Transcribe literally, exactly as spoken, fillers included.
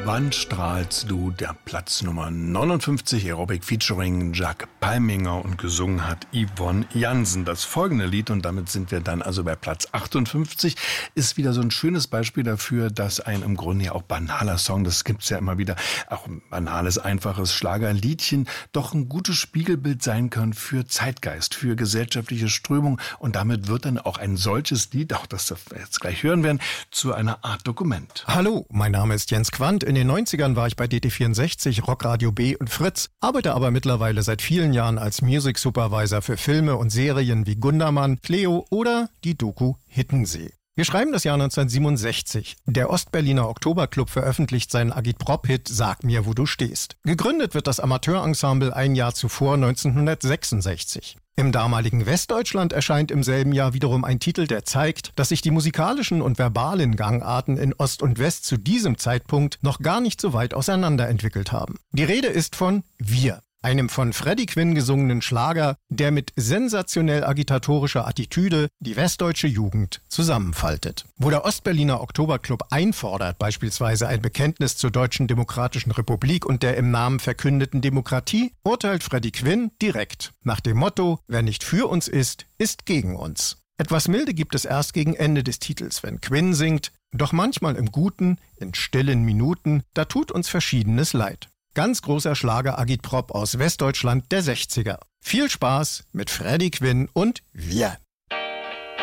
Wann strahlst du? Der Platz Nummer neunundfünfzig, Aerobic featuring Jack Palminger, und gesungen hat Yvonne Jansen. Das folgende Lied, und damit sind wir dann also bei Platz achtundfünfzig, ist wieder so ein schönes Beispiel dafür, dass ein im Grunde ja auch banaler Song, das gibt's ja immer wieder, auch ein banales, einfaches Schlagerliedchen, doch ein gutes Spiegelbild sein kann für Zeitgeist, für gesellschaftliche Strömung, und damit wird dann auch ein solches Lied, auch das wir jetzt gleich hören werden, zu einer Art Dokument. Hallo, mein Name ist Jens Quandt. In den neunzigern war ich bei D T vierundsechzig, Rockradio B und Fritz, arbeite aber mittlerweile seit vielen Jahren als Music Supervisor für Filme und Serien wie Gundermann, Cleo oder die Doku Hittensee. Wir schreiben das Jahr neunzehnhundertsiebenundsechzig. Der Ostberliner Oktoberclub veröffentlicht seinen Agitprop-Hit Sag mir, wo du stehst. Gegründet wird das Amateurensemble ein Jahr zuvor, neunzehnhundertsechsundsechzig. Im damaligen Westdeutschland erscheint im selben Jahr wiederum ein Titel, der zeigt, dass sich die musikalischen und verbalen Gangarten in Ost und West zu diesem Zeitpunkt noch gar nicht so weit auseinanderentwickelt haben. Die Rede ist von Wir, einem von Freddie Quinn gesungenen Schlager, der mit sensationell agitatorischer Attitüde die westdeutsche Jugend zusammenfaltet. Wo der Ostberliner Oktoberclub einfordert, beispielsweise ein Bekenntnis zur Deutschen Demokratischen Republik und der im Namen verkündeten Demokratie, urteilt Freddie Quinn direkt nach dem Motto: Wer nicht für uns ist, ist gegen uns. Etwas Milde gibt es erst gegen Ende des Titels, wenn Quinn singt: Doch manchmal im Guten, in stillen Minuten, da tut uns Verschiedenes leid. Ganz großer Schlager Agitprop aus Westdeutschland der sechziger. Viel Spaß mit Freddie Quinn und Wir.